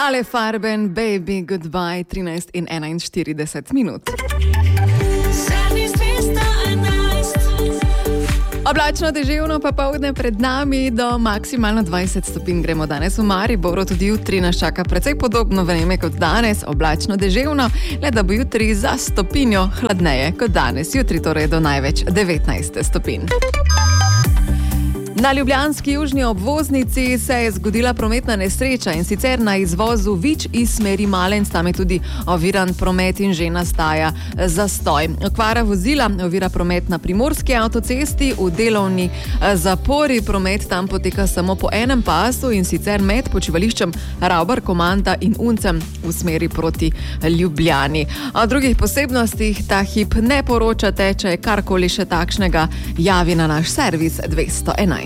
Ale Farben, Baby, Goodbye, 13 in 41 minut. Oblačno, deževno popoldne pred nami, do maksimalno 20 stopinj gremo danes v Mariboru, tudi jutri nas čaka precej podobno vreme kot danes, oblačno, deževno, le da bo jutri za stopinjo hladneje kot danes, jutri torej do največ 19 stopinj. Na ljubljanski južni obvoznici se je zgodila prometna nesreča in sicer na izvozu Vič iz smeri Malenc, tam je tudi oviran promet in že nastaja zastoj. Okvara vozila ovira promet na primorski avtocesti, v delovni zapori promet tam poteka samo po enem pasu in sicer med počivališčem Ravbar, Komanda in Uncem v smeri proti Ljubljani. O drugih posebnostih ta hip ne poročate, če je karkoli še takšnega, javi na naš servis 211.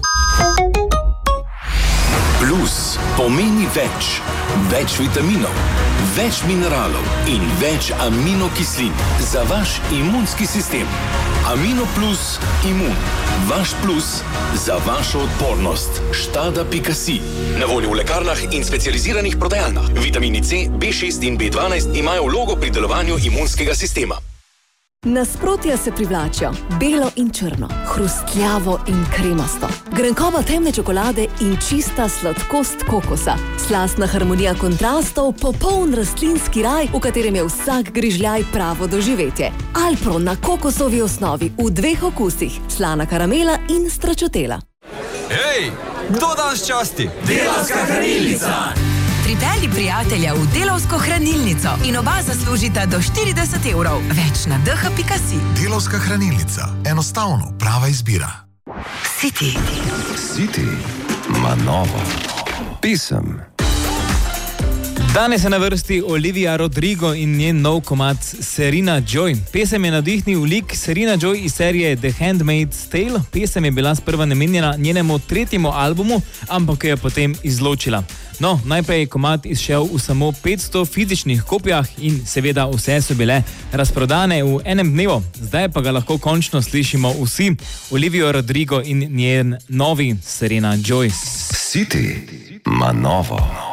Plus pomeni več. Več vitaminov, več mineralov in več aminokislin za vaš imunski sistem. Amino Plus Imun. Vaš plus za vašo odpornost. Štada.si. Na voljo v lekarnah in specializiranih prodajalnah. Vitamini C, B6 in B12 imajo vlogo pri delovanju imunskega sistema. Nasprotja se privlačijo, belo in črno, hrustljavo in kremasto, grenkoba temne čokolade in čista sladkost kokosa, slastna harmonija kontrastov, popoln rastlinski raj, v katerem je vsak grižljaj pravo doživetje. Alpro na kokosovi osnovi v 2 okusih, slana karamela in stračotela. Hej, kdo danes časti? Delavska hranilnica! Pripelji prijatelja v Delavsko hranilnico in oba zaslužita do 40 €. Več na dh.si. Delavska hranilnica. Enostavno prava izbira. City. City ima novo. Pisem. Danes je na vrsti Olivia Rodrigo in njen nov komad Serena Joy. Pesem je navdihnil lik Serena Joy iz serije The Handmaid's Tale. Pesem je bila sprva namenjena njenemu 3. albumu, ampak jo je potem izločila. No, najprej je komad izšel v samo 500 fizičnih kopijah in seveda vse so bile razprodane v enem dnevu. Zdaj pa ga lahko končno slišimo vsi. Olivia Rodrigo in njen novi Serena Joy. City ima novo.